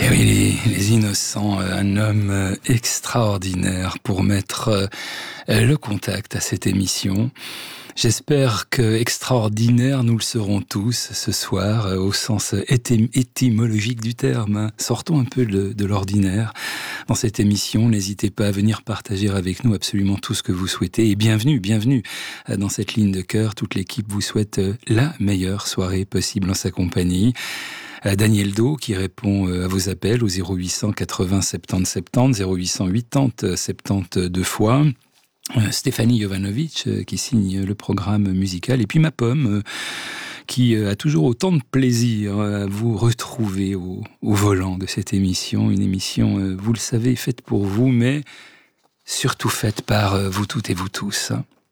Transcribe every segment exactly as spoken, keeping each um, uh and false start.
Et oui, les, les innocents, un homme extraordinaire pour mettre le contact à cette émission. J'espère que extraordinaire, nous le serons tous ce soir, au sens étym- étymologique du terme. Sortons un peu de, de l'ordinaire dans cette émission. N'hésitez pas à venir partager avec nous absolument tout ce que vous souhaitez. Et bienvenue, bienvenue dans cette ligne de cœur. Toute l'équipe vous souhaite la meilleure soirée possible en sa compagnie. Daniel Do qui répond à vos appels au zéro huit cent quatre-vingts soixante-dix soixante-dix, zéro huit cent quatre-vingts soixante-dix deux fois. Stéphanie Jovanovic qui signe le programme musical. Et puis ma pomme qui a toujours autant de plaisir à vous retrouver au, au volant de cette émission. Une émission, vous le savez, faite pour vous, mais surtout faite par vous toutes et vous tous.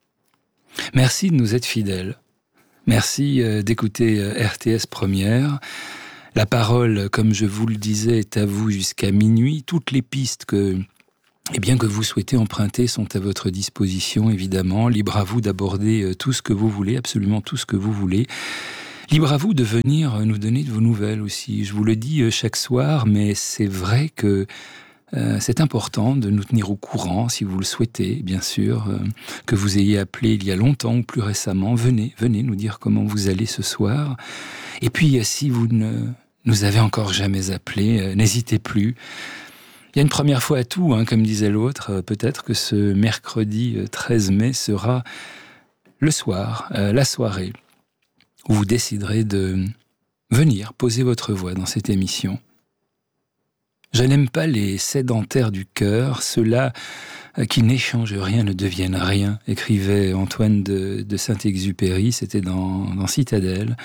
Merci de nous être fidèles. Merci d'écouter R T S Première. La parole, comme je vous le disais, est à vous jusqu'à minuit. Toutes les pistes que, eh bien, que vous souhaitez emprunter sont à votre disposition, évidemment. Libre à vous d'aborder tout ce que vous voulez, absolument tout ce que vous voulez. Libre à vous de venir nous donner de vos nouvelles aussi. Je vous le dis chaque soir, mais c'est vrai que euh, c'est important de nous tenir au courant, si vous le souhaitez, bien sûr, euh, que vous ayez appelé il y a longtemps ou plus récemment. Venez, venez nous dire comment vous allez ce soir. Et puis, si vous ne nous avez encore jamais appelé, euh, n'hésitez plus. Il y a une première fois à tout, hein, comme disait l'autre. Euh, peut-être que ce mercredi treize mai sera le soir, euh, la soirée, où vous déciderez de venir poser votre voix dans cette émission. Je n'aime pas les sédentaires du cœur, ceux-là euh, qui n'échangent rien ne deviennent rien, écrivait Antoine de, de Saint-Exupéry, c'était dans, dans Citadelle.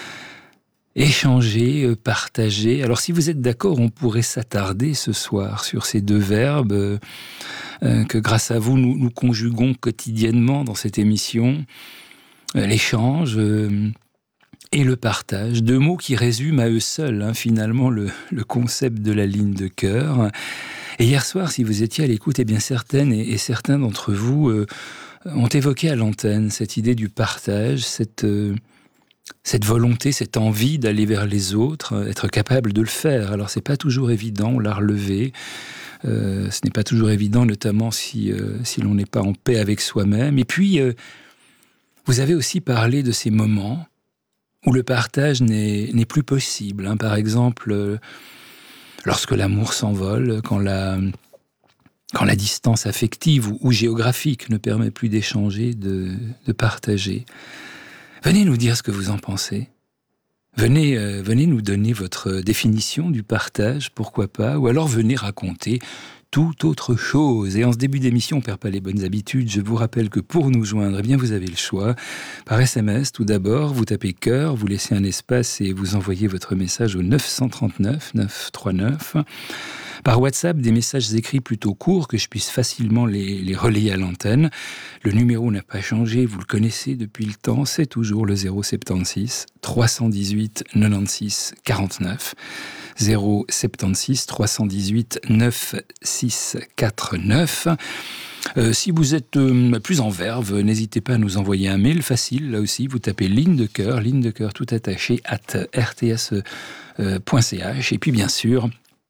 Échanger, partager. Alors si vous êtes d'accord, on pourrait s'attarder ce soir sur ces deux verbes euh, que grâce à vous, nous, nous conjuguons quotidiennement dans cette émission. Euh, l'échange euh, et le partage. Deux mots qui résument à eux seuls, hein, finalement, le, le concept de la ligne de cœur. Et hier soir, si vous étiez à l'écoute, eh bien certaines et, et certains d'entre vous euh, ont évoqué à l'antenne cette idée du partage, cette... Euh, cette volonté, cette envie d'aller vers les autres, être capable de le faire. Alors, c'est pas toujours évident, on l'a relevé. Euh, ce n'est pas toujours évident, notamment si, euh, si l'on n'est pas en paix avec soi-même. Et puis, euh, vous avez aussi parlé de ces moments où le partage n'est, n'est plus possible. Hein. Par exemple, euh, lorsque l'amour s'envole, quand la, quand la distance affective ou, ou géographique ne permet plus d'échanger, de, de partager. Venez nous dire ce que vous en pensez. Venez, euh, venez nous donner votre définition du partage, pourquoi pas, ou alors venez raconter toute autre chose. Et en ce début d'émission, on ne perd pas les bonnes habitudes. Je vous rappelle que pour nous joindre, eh bien, vous avez le choix. Par S M S, tout d'abord, vous tapez cœur, vous laissez un espace et vous envoyez votre message au neuf cent trente-neuf neuf cent trente-neuf. Par WhatsApp, des messages écrits plutôt courts que je puisse facilement les, les relayer à l'antenne. Le numéro n'a pas changé, vous le connaissez depuis le temps, c'est toujours le zéro soixante-seize trois cent dix-huit quatre-vingt-seize quarante-neuf. zéro soixante-seize trois cent dix-huit quatre-vingt-seize quarante-neuf. Euh, si vous êtes euh, plus en verve, n'hésitez pas à nous envoyer un mail facile, là aussi, vous tapez ligne de cœur, ligne de cœur tout attaché, at r t s point c h. Et puis bien sûr,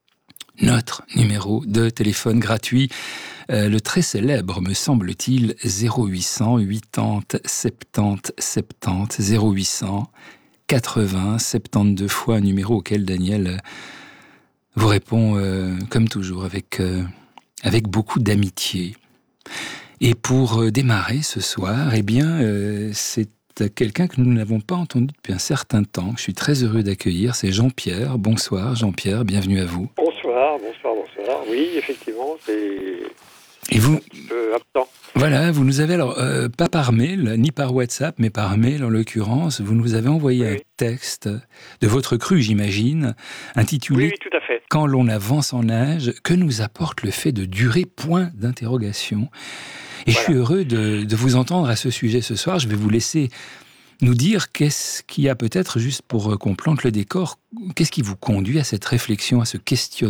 notre numéro de téléphone gratuit, euh, le très célèbre, me semble-t-il, zéro huit cent quatre-vingts soixante-dix soixante-dix, zéro huit cent quatre-vingts soixante-douze fois, un numéro auquel Daniel vous répond, euh, comme toujours, avec, euh, avec beaucoup d'amitié. Et pour euh, démarrer ce soir, eh bien, euh, c'est quelqu'un que nous n'avons pas entendu depuis un certain temps, que je suis très heureux d'accueillir, c'est Jean-Pierre. Bonsoir Jean-Pierre, bienvenue à vous. Bonsoir, bonsoir, bonsoir. Oui, effectivement, c'est Et vous, un petit peu absent. Voilà, vous nous avez alors, euh, pas par mail, ni par WhatsApp, mais par mail en l'occurrence, vous nous avez envoyé Oui, un texte de votre cru, j'imagine, intitulé oui, oui, tout à fait. « Quand l'on avance en âge, que nous apporte le fait de durer ?» point d'interrogation. Et voilà. Je suis heureux de, de vous entendre à ce sujet ce soir. Je vais vous laisser nous dire qu'est-ce qui a peut-être, juste pour qu'on plante le décor, qu'est-ce qui vous conduit à cette réflexion, à ce questionnement ?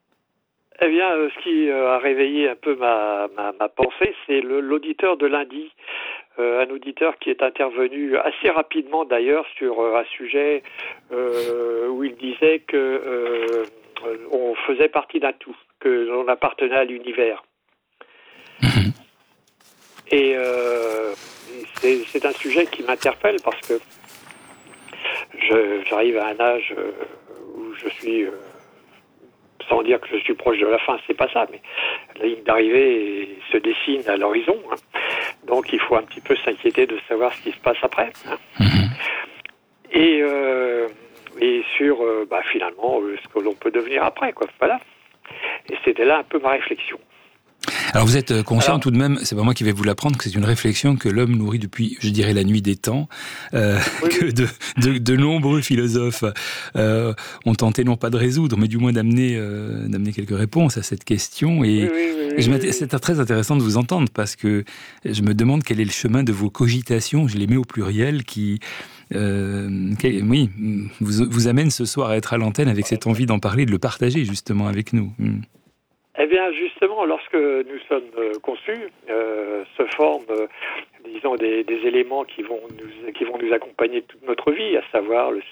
Eh bien, euh, ce qui euh, a réveillé un peu ma, ma, ma pensée, c'est le, l'auditeur de lundi, euh, un auditeur qui est intervenu assez rapidement d'ailleurs sur euh, un sujet euh, où il disait que euh, on faisait partie d'un tout, que l'on appartenait à l'univers. Mmh. Et euh, c'est, c'est un sujet qui m'interpelle parce que je, j'arrive à un âge où je suis, euh, sans dire que je suis proche de la fin, c'est pas ça, mais la ligne d'arrivée se dessine à l'horizon. Hein. Donc il faut un petit peu s'inquiéter de savoir ce qui se passe après. Hein. Mmh. Et, euh, et sur, euh, bah, finalement, euh, ce que l'on peut devenir après, quoi. Voilà. Et c'était là un peu ma réflexion. Alors vous êtes conscient Alors, tout de même, c'est pas moi qui vais vous l'apprendre, que c'est une réflexion que l'homme nourrit depuis, je dirais, la nuit des temps, euh, oui, que de, de, de nombreux philosophes euh, ont tenté non pas de résoudre, mais du moins d'amener, euh, d'amener quelques réponses à cette question. Et, oui, oui, oui, et je oui, oui. c'est très intéressant de vous entendre, parce que je me demande quel est le chemin de vos cogitations, je les mets au pluriel, qui... Euh, quel, oui, vous, vous amène ce soir à être à l'antenne avec cette envie d'en parler, de le partager justement avec nous. Mm. Eh bien, justement, lorsque nous sommes euh, conçus, euh, se forment, euh, disons, des, des éléments qui vont nous, qui vont nous accompagner toute notre vie, à savoir le